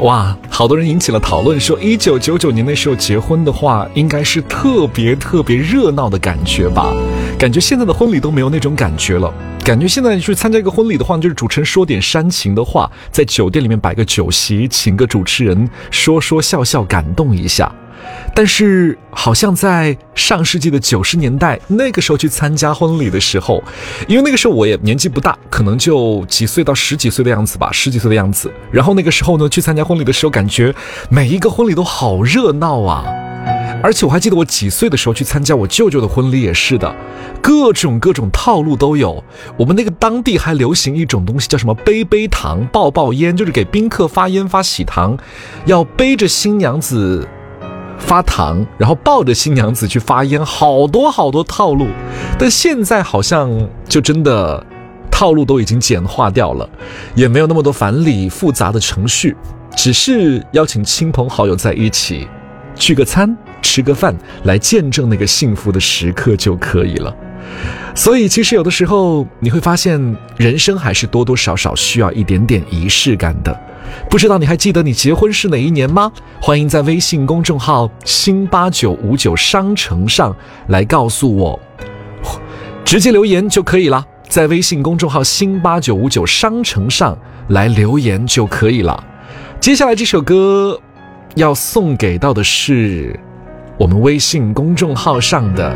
哇，好多人引起了讨论，说1999年那时候结婚的话，应该是特别热闹的感觉吧？感觉现在的婚礼都没有那种感觉了。感觉现在去参加一个婚礼的话，就是主持人说点煽情的话，在酒店里面摆个酒席，请个主持人说笑感动一下。但是好像在上世纪的90年代，那个时候去参加婚礼的时候，因为那个时候我也年纪不大，可能就几岁到10几岁的样子吧，10几岁的样子。然后那个时候呢，去参加婚礼的时候，感觉每一个婚礼都好热闹啊。而且我还记得我几岁的时候去参加我舅舅的婚礼也是的，各种套路都有。我们那个当地还流行一种东西叫什么背糖抱烟，就是给宾客发烟发喜糖，要背着新娘子发糖，然后抱着新娘子去发烟，好多套路。但现在好像就真的套路都已经简化掉了，也没有那么多繁礼复杂的程序，只是邀请亲朋好友在一起聚个餐吃个饭，来见证那个幸福的时刻就可以了。所以其实有的时候你会发现，人生还是多少需要一点点仪式感的。不知道你还记得你结婚是哪一年吗？欢迎在微信公众号新8959商城上来告诉我，直接留言就可以了，在微信公众号新8959商城上来留言就可以了。接下来这首歌要送给到的是我们微信公众号上的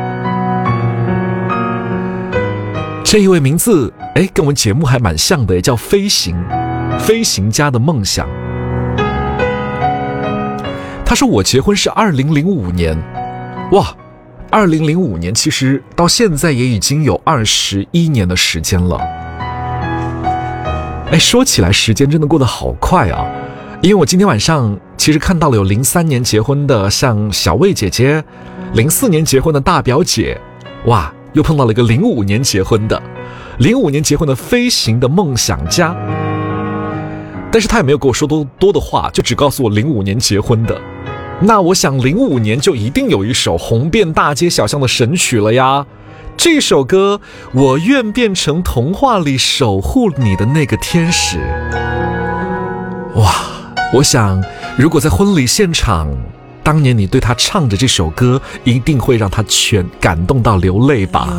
这一位，名字跟我们节目还蛮像的，叫飞行家的梦想。他说我结婚是2005年，哇，2005年其实到现在也已经有21年的时间了。说起来时间真的过得好快啊。因为我今天晚上其实看到了有03年结婚的像小魏姐姐，04年结婚的大表姐，哇，又碰到了一个05年结婚的飞行的梦想家。但是他也没有跟我说多的话，就只告诉我05年结婚的。那我想05年就一定有一首红遍大街小巷的神曲了呀。这首歌，我愿变成童话里守护你的那个天使。哇，我想如果在婚礼现场，当年你对他唱着这首歌，一定会让他全感动到流泪吧。